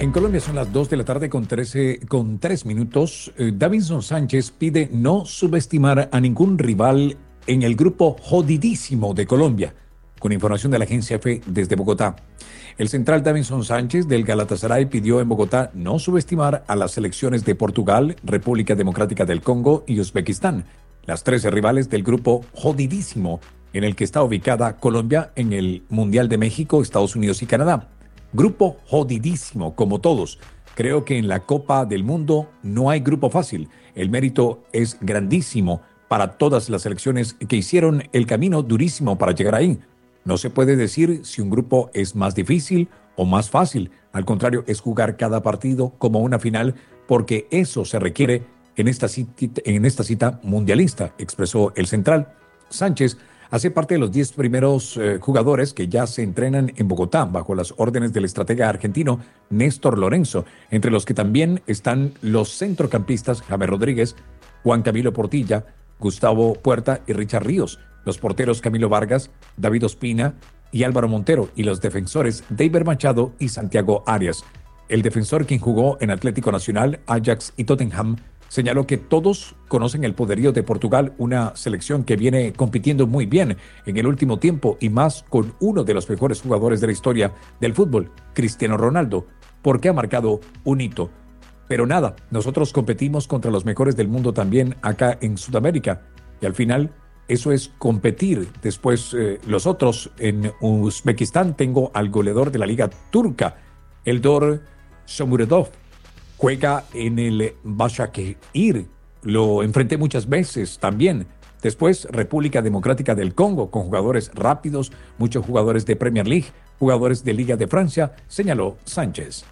En Colombia son las 2 de la tarde con 3 minutos. Davinson Sánchez pide no subestimar a ningún rival en el grupo jodidísimo de Colombia, con información de la agencia EFE desde Bogotá. El central Davinson Sánchez del Galatasaray pidió en Bogotá no subestimar a las selecciones de Portugal, República Democrática del Congo y Uzbekistán, las 13 rivales del grupo jodidísimo en el que está ubicada Colombia en el Mundial de México, Estados Unidos y Canadá. Grupo jodidísimo, como todos. Creo que en la Copa del Mundo no hay grupo fácil. El mérito es grandísimo para todas las selecciones que hicieron el camino durísimo para llegar ahí. No se puede decir si un grupo es más difícil o más fácil. Al contrario, es jugar cada partido como una final, porque eso se requiere en esta cita mundialista, expresó el central. Sánchez hace parte de los 10 primeros jugadores que ya se entrenan en Bogotá bajo las órdenes del estratega argentino Néstor Lorenzo, entre los que también están los centrocampistas James Rodríguez, Juan Camilo Portilla, Gustavo Puerta y Richard Ríos, los porteros Camilo Vargas, David Ospina y Álvaro Montero, y los defensores David Machado y Santiago Arias. El defensor, quien jugó en Atlético Nacional, Ajax y Tottenham, señaló que todos conocen el poderío de Portugal, una selección que viene compitiendo muy bien en el último tiempo, y más con uno de los mejores jugadores de la historia del fútbol, Cristiano Ronaldo, porque ha marcado un hito. Pero nada, nosotros competimos contra los mejores del mundo también acá en Sudamérica, y al final eso es competir. Después los otros, en Uzbekistán tengo al goleador de la liga turca, Eldor Shomurodov. Juega en el Başakşehir, lo enfrenté muchas veces también. Después, República Democrática del Congo, con jugadores rápidos, muchos jugadores de Premier League, jugadores de Liga de Francia, señaló Sánchez.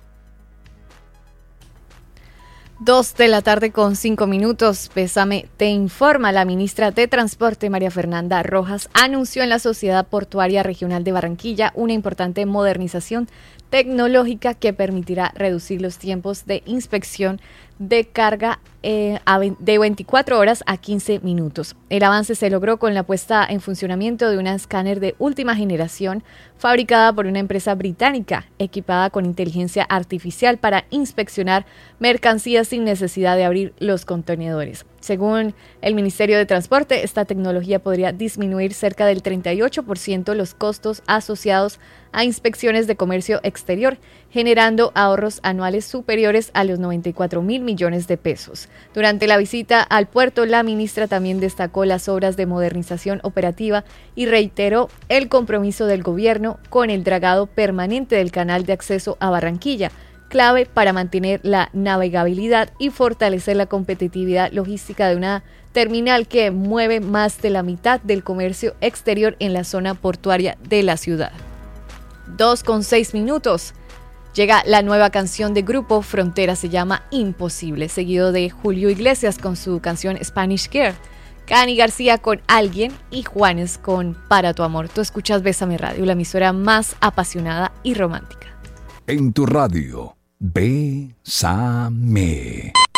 2 de la tarde con 5 minutos. Pésame te informa. La ministra de Transporte, María Fernanda Rojas, anunció en la Sociedad Portuaria Regional de Barranquilla una importante modernización tecnológica que permitirá reducir los tiempos de inspección de carga de 24 horas a 15 minutos. El avance se logró con la puesta en funcionamiento de una escáner de última generación fabricada por una empresa británica, equipada con inteligencia artificial para inspeccionar mercancías sin necesidad de abrir los contenedores. Según el Ministerio de Transporte, esta tecnología podría disminuir cerca del 38% los costos asociados a inspecciones de comercio exterior, generando ahorros anuales superiores a los 94.000 millones de pesos. Durante la visita al puerto, la ministra también destacó las obras de modernización operativa y reiteró el compromiso del gobierno con el dragado permanente del canal de acceso a Barranquilla, clave para mantener la navegabilidad y fortalecer la competitividad logística de una terminal que mueve más de la mitad del comercio exterior en la zona portuaria de la ciudad. 2:06 minutos. Llega la nueva canción de Grupo Frontera, se llama Imposible, seguido de Julio Iglesias con su canción Spanish Girl, Cani García con Alguien y Juanes con Para tu amor. Tú escuchas Bésame Radio, la emisora más apasionada y romántica. En tu radio, Bésame.